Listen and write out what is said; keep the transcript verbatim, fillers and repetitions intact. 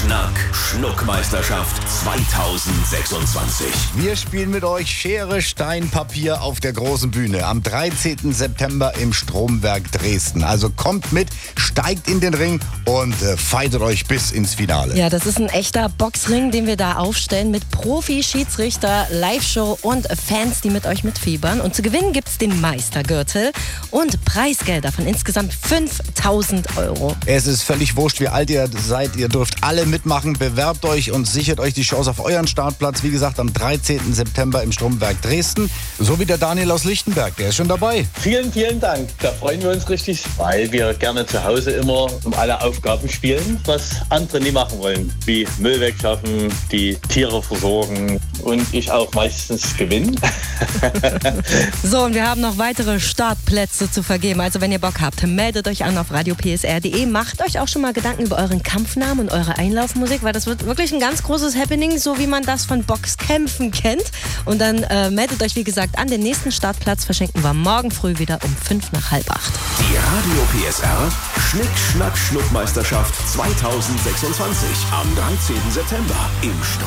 Schnack, Schnuckmeisterschaft zweitausendsechsundzwanzig. Wir spielen mit euch Schere, Stein, Papier auf der großen Bühne am dreizehnten September im Stromwerk Dresden. Also kommt mit, steigt in den Ring und äh, fightet euch bis ins Finale. Ja, das ist ein echter Boxring, den wir da aufstellen mit Profi-Schiedsrichter, Live-Show und Fans, die mit euch mitfiebern. Und zu gewinnen gibt es den Meistergürtel und Preisgelder von insgesamt fünftausend Euro. Es ist völlig wurscht, wie alt ihr seid. Ihr dürft alle mitmachen. Bewerbt euch und sichert euch die Chance auf euren Startplatz. Wie gesagt, am dreizehnten September im Stromwerk Dresden. So wie der Daniel aus Lichtenberg, der ist schon dabei. Vielen, vielen Dank. Da freuen wir uns richtig, weil wir gerne zu Hause immer um alle Aufgaben spielen, was andere nie machen wollen. Wie Müll wegschaffen, die Tiere versorgen und ich auch meistens gewinne. So, und wir haben noch weitere Startplätze zu vergeben. Also wenn ihr Bock habt, meldet euch an auf radio p s r punkt d e. Macht euch auch schon mal Gedanken über euren Kampfnamen und eure Einlaufmusik, weil das wird wirklich ein ganz großes Happening, so wie man das von Boxkämpfen kennt. Und dann äh, meldet euch, wie gesagt, an. Den nächsten Startplatz verschenken wir morgen früh wieder um fünf nach halb acht. Die Radio P S R Schnick, Schnack, Schnuckmeisterschaft zweitausendsechsundzwanzig am dreizehnten September im Strom.